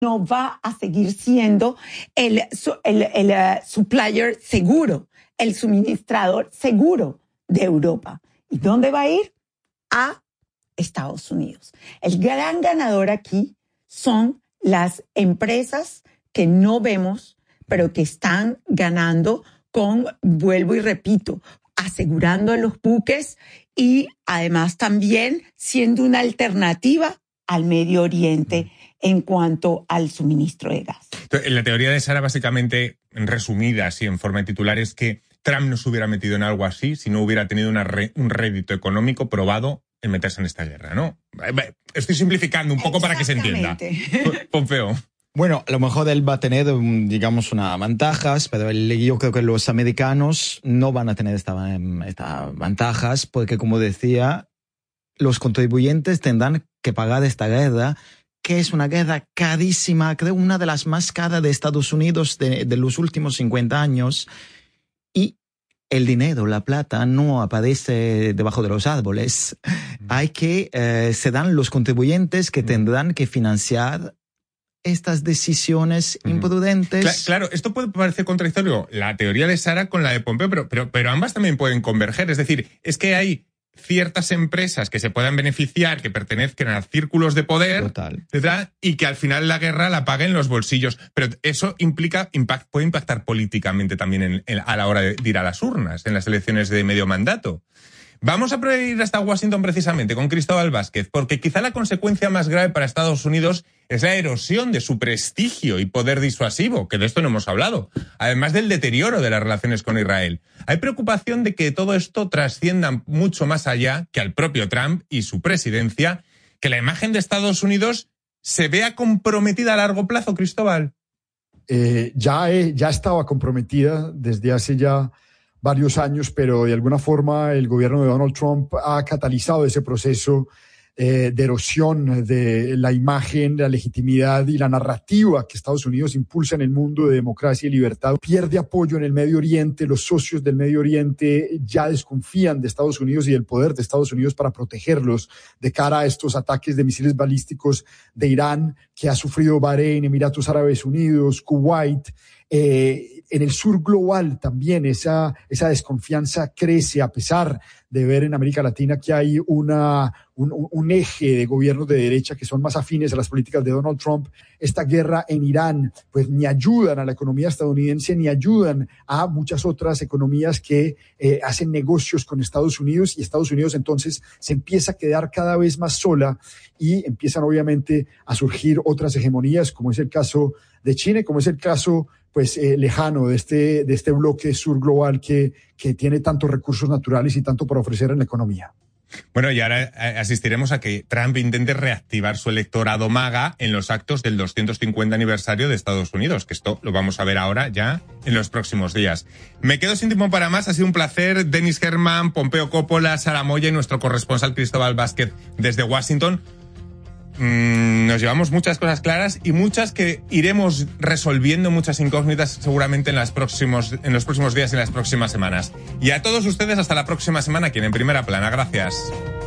no va a seguir siendo el supplier seguro, el suministrador seguro de Europa. ¿Y dónde va a ir? A Estados Unidos. El gran ganador aquí son las empresas que no vemos, pero que están ganando con, vuelvo y repito, asegurando los buques y además también siendo una alternativa al Medio Oriente en cuanto al suministro de gas. La teoría de Sara, básicamente, resumida así en forma de titular, es que Trump no se hubiera metido en algo así si no hubiera tenido un rédito económico probado en meterse en esta guerra, ¿no? Estoy simplificando un poco para que se entienda. Pompeo. Bueno, a lo mejor él va a tener, digamos, unas ventajas, pero yo creo que los americanos no van a tener estas ventajas porque, como decía, los contribuyentes tendrán que pagar esta guerra, que es una guerra carísima, creo una de las más caras de Estados Unidos de los últimos 50 años. Y el dinero, la plata, no aparece debajo de los árboles. Serán los contribuyentes que tendrán que financiar estas decisiones imprudentes. Claro, esto puede parecer contradictorio, la teoría de Sara con la de Pompeo, pero ambas también pueden converger. Es decir, es que hay ciertas empresas que se puedan beneficiar, que pertenezcan a círculos de poder, ¿verdad? Y que al final la guerra la paguen los bolsillos. Pero eso puede impactar políticamente también a la hora de ir a las urnas, en las elecciones de medio mandato. Vamos a ir hasta Washington precisamente con Cristóbal Vázquez, porque quizá la consecuencia más grave para Estados Unidos es la erosión de su prestigio y poder disuasivo, que de esto no hemos hablado, además del deterioro de las relaciones con Israel. Hay preocupación de que todo esto trascienda mucho más allá que al propio Trump y su presidencia, que la imagen de Estados Unidos se vea comprometida a largo plazo, Cristóbal. Ya estaba comprometida desde hace ya varios años, pero de alguna forma el gobierno de Donald Trump ha catalizado ese proceso de erosión de la imagen, la legitimidad y la narrativa que Estados Unidos impulsa en el mundo de democracia y libertad. Pierde apoyo en el Medio Oriente, los socios del Medio Oriente ya desconfían de Estados Unidos y del poder de Estados Unidos para protegerlos de cara a estos ataques de misiles balísticos de Irán que ha sufrido Bahrein, Emiratos Árabes Unidos, Kuwait. En el sur global también esa desconfianza crece a pesar de ver en América Latina que hay un eje de gobiernos de derecha que son más afines a las políticas de Donald Trump. Esta guerra en Irán pues ni ayudan a la economía estadounidense ni ayudan a muchas otras economías que hacen negocios con Estados Unidos, y Estados Unidos entonces se empieza a quedar cada vez más sola y empiezan obviamente a surgir otras hegemonías, como es el caso de China, como es el caso pues lejano de este bloque sur global que tiene tantos recursos naturales y tanto para ofrecer en la economía. Bueno, y ahora asistiremos a que Trump intente reactivar su electorado MAGA en los actos del 250 aniversario de Estados Unidos, que esto lo vamos a ver ahora ya en los próximos días. Me quedo sin tiempo para más, ha sido un placer. Denis Germán, Pompeo Coppola, Sara Moya y nuestro corresponsal Cristóbal Vázquez desde Washington. Nos llevamos muchas cosas claras y muchas que iremos resolviendo, muchas incógnitas seguramente en los próximos días y en las próximas semanas. Y a todos ustedes hasta la próxima semana aquí en Primera Plana. Gracias.